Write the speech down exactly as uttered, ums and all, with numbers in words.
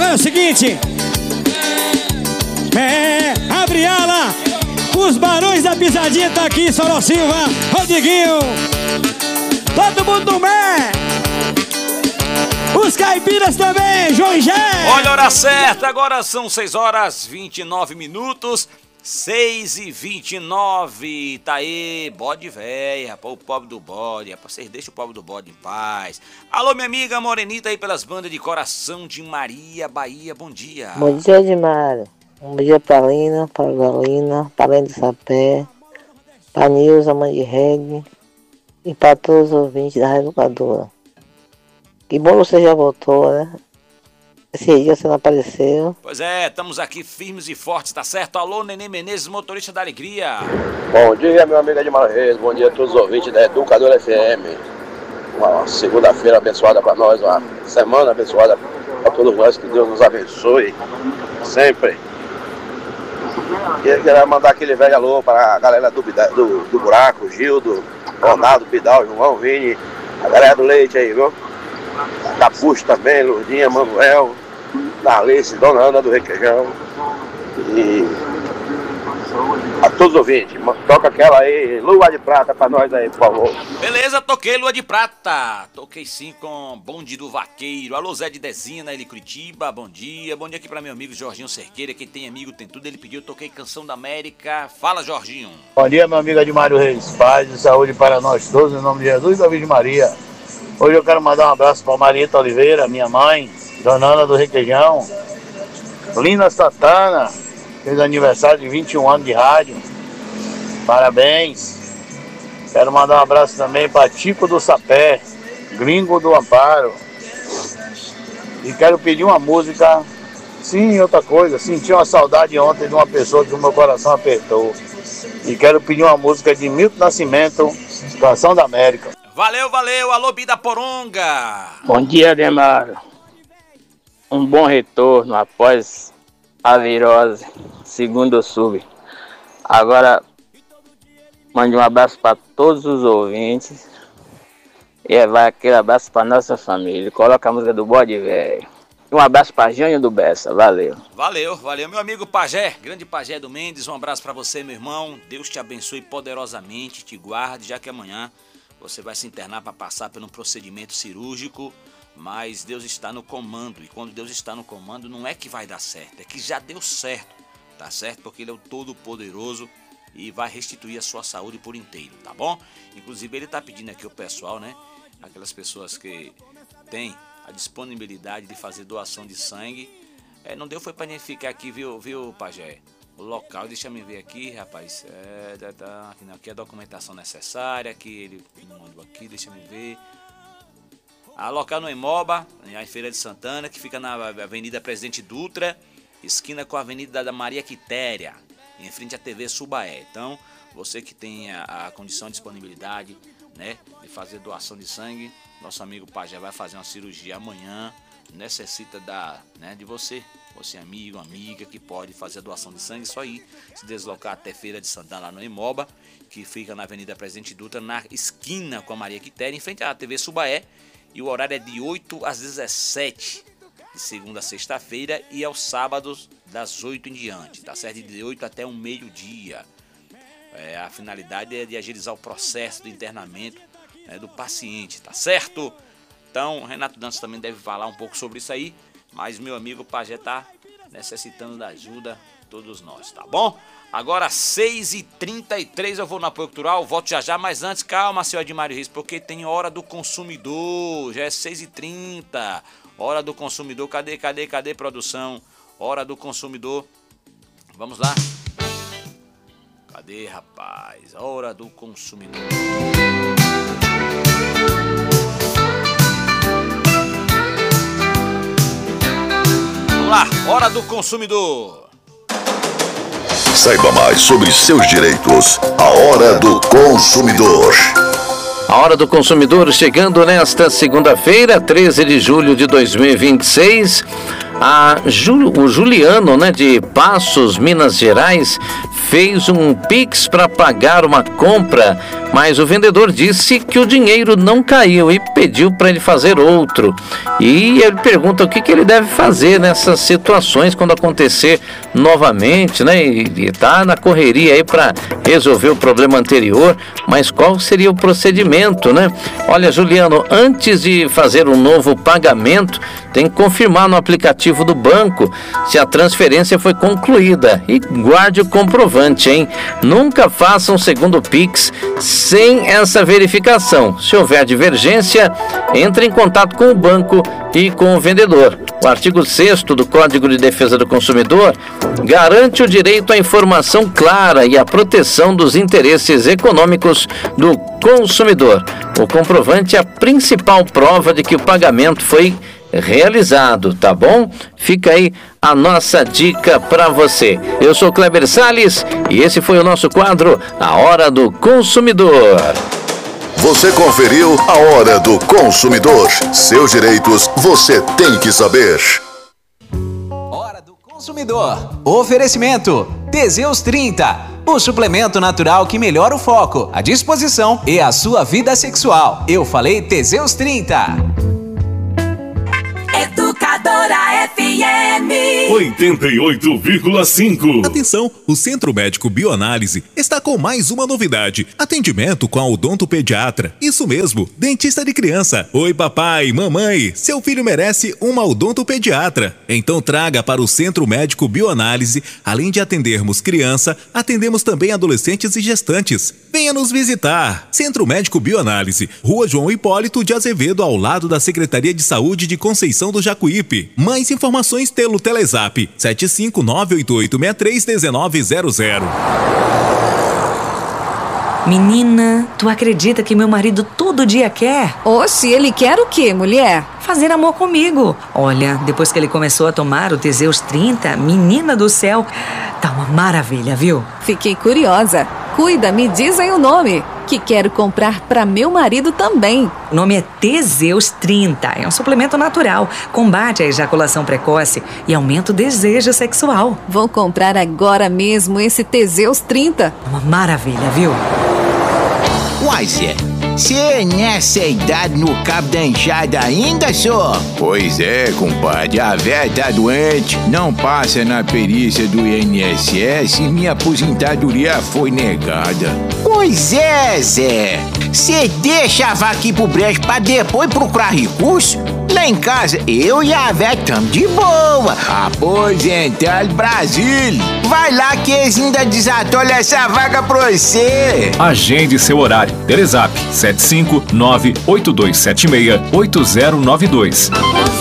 é o seguinte. É, abre ala. Os Barões da Pisadinha tá aqui, Soró Silva, Rodriguinho. Todo mundo no Mé. Os caipiras também, João Gé. Olha a hora certa, agora são seis horas e vinte e nove minutos. seis e vinte e nove, tá aí, bode véia, rapaz, o pobre do bode, rapaz, vocês deixam o pobre do bode em paz. Alô, minha amiga Morenita aí pelas bandas de Coração de Maria, Bahia, bom dia. Bom dia, Edmar. Um dia pra Lina, pra Galina, pra Lenda de Sapé, pra Nilza, mãe de Reg, e pra todos os ouvintes da Reeducadora. Que bom você já voltou, né? Esse dia você não apareceu. Pois é, estamos aqui firmes e fortes, tá certo? Alô, Nenê Menezes, motorista da alegria. Bom dia, meu amigo Edmar Reis. Bom dia a todos os ouvintes da Educadora F M. Uma segunda-feira abençoada para nós, uma semana abençoada para todos nós. Que Deus nos abençoe sempre. Queria mandar aquele velho alô para a galera do, do, do Buraco, Gildo, Ronaldo, Pidal, João, Vini, a galera do Leite aí, viu? Capucho também, Lourdinha, Manuel, Darlice, Dona Ana do Requeijão. E a todos os ouvintes, toca aquela aí, Lua de Prata pra nós aí, por favor. Beleza, toquei Lua de Prata. Toquei sim com Bonde do Vaqueiro. Alô, Zé de Dezina, ele Curitiba, bom dia. Bom dia aqui pra meu amigo Jorginho Cerqueira, quem tem amigo tem tudo. Ele pediu, toquei Canção da América. Fala, Jorginho. Bom dia, meu amigo Edmário Reis. Paz e saúde para nós todos, em nome de Jesus e da Virgem Maria. Hoje eu quero mandar um abraço para Marieta Oliveira, minha mãe, Dona Ana do Requeijão, Lina Satana, fez aniversário de vinte e um anos de rádio, parabéns. Quero mandar um abraço também para Tico do Sapé, Gringo do Amparo. E quero pedir uma música, sim, outra coisa, senti uma saudade ontem de uma pessoa que o meu coração apertou. E quero pedir uma música de Milton Nascimento, Canção da América. Valeu, valeu, alô, Bida Poronga. Bom dia, Ademar. Um bom retorno após a virose, segundo sub. Agora, mande um abraço para todos os ouvintes e vai aquele abraço para nossa família. Coloca a música do Bode Velho. Um abraço para Jânio do Bessa, valeu. Valeu, valeu, meu amigo Pajé, grande Pajé do Mendes, um abraço para você, meu irmão. Deus te abençoe poderosamente, te guarde, já que amanhã você vai se internar para passar por um procedimento cirúrgico, mas Deus está no comando. E quando Deus está no comando, não é que vai dar certo, é que já deu certo, tá certo? Porque Ele é o Todo-Poderoso e vai restituir a sua saúde por inteiro, tá bom? Inclusive, Ele está pedindo aqui o pessoal, né? Aquelas pessoas que têm a disponibilidade de fazer doação de sangue. É, não deu foi para nem ficar aqui, viu, viu, Pajé? O local, deixa eu ver aqui, rapaz. É, tá, tá, aqui, não, aqui é a documentação necessária, que ele mandou aqui, deixa eu ver. A local no Imoba, em Feira de Santana, que fica na Avenida Presidente Dutra, esquina com a Avenida da Maria Quitéria, em frente à T V Subaé. Então, você que tem a, a condição de disponibilidade, né, de fazer doação de sangue, nosso amigo Pajé vai fazer uma cirurgia amanhã, necessita da, né, de você. Você amigo, amiga, que pode fazer a doação de sangue, só ir se deslocar até Feira de Santana, lá no Imoba, que fica na Avenida Presidente Dutra, na esquina com a Maria Quitéria, em frente à T V Subaé, e o horário é de oito às dezessete, de segunda a sexta-feira, e aos sábados das oito em diante, tá certo? De oito até um meio-dia. É, a finalidade é de agilizar o processo de internamento, né, do paciente, tá certo? Então, Renato Dantas também deve falar um pouco sobre isso aí, mas meu amigo Pajé tá necessitando da ajuda, todos nós, tá bom? Agora, seis e trinta e três, eu vou no apoio cultural, volto já já, mas antes, calma, senhor Edmário Reis, porque tem hora do consumidor, já é seis e trinta, hora do consumidor, cadê, cadê, cadê, produção? Hora do consumidor, vamos lá. Cadê, rapaz? Hora do consumidor. Vamos lá, hora do consumidor. Saiba mais sobre seus direitos. A Hora do Consumidor. A Hora do Consumidor chegando nesta segunda-feira, treze de julho de dois mil e vinte e seis. A Ju, o Juliano, né, de Passos, Minas Gerais, fez um Pix para pagar uma compra mas o vendedor disse que o dinheiro não caiu e pediu para ele fazer outro. E ele pergunta o que, que ele deve fazer nessas situações quando acontecer novamente, né? E tá na correria aí para resolver o problema anterior, mas qual seria o procedimento, né? Olha, Juliano, antes de fazer um novo pagamento, tem que confirmar no aplicativo do banco se a transferência foi concluída e guarde o comprovante, hein? Nunca faça um segundo Pix sem essa verificação. Se houver divergência, entre em contato com o banco e com o vendedor. O artigo sexto do Código de Defesa do Consumidor garante o direito à informação clara e à proteção dos interesses econômicos do consumidor. O comprovante é a principal prova de que o pagamento foi realizado, tá bom? Fica aí a nossa dica para você. Eu sou Kleber Salles e esse foi o nosso quadro A Hora do Consumidor. Você conferiu A Hora do Consumidor. Seus direitos você tem que saber. Hora do Consumidor. Oferecimento Teseus trinta, o suplemento natural que melhora o foco, a disposição e a sua vida sexual. Eu falei Teseus trinta. Educadora F M oitenta e oito vírgula cinco. Atenção, o Centro Médico Bioanálise está com mais uma novidade. Atendimento com a odontopediatra. Isso mesmo, dentista de criança. Oi papai, mamãe, seu filho merece uma odontopediatra. Então traga para o Centro Médico Bioanálise. Além de atendermos criança, atendemos também adolescentes e gestantes. Venha nos visitar. Centro Médico Bioanálise, Rua João Hipólito de Azevedo, ao lado da Secretaria de Saúde de Conceição do Jacuípe. Mais informações pelo Telezap sete cinco nove oito oito seis três um nove zero zero. Menina, tu acredita que meu marido todo dia quer? Oxe, ele quer o quê, mulher? Fazer amor comigo. Olha, depois que ele começou a tomar o Teseus trinta, menina do céu, tá uma maravilha, viu? Fiquei curiosa. Cuida, me diz aí o nome, que quero comprar para meu marido também. O nome é Teseus trinta, é um suplemento natural, combate a ejaculação precoce e aumenta o desejo sexual. Vou comprar agora mesmo esse Teseus trinta. Uma maravilha, viu? Uai, Zé, você nessa idade no cabo da enxada ainda, só? Pois é, compadre, a véia tá doente, não passa na perícia do I N S S e minha aposentadoria foi negada. Pois é, Zé, você deixa a vaca ir pro brejo pra depois procurar recurso? Lá em casa, eu e a véia tamo de boa. Aposentado Brasil. Vai lá que eles ainda desatolham essa vaga pra você. Agende seu horário. Telezap sete cinco nove oito dois sete seis oito zero nove dois.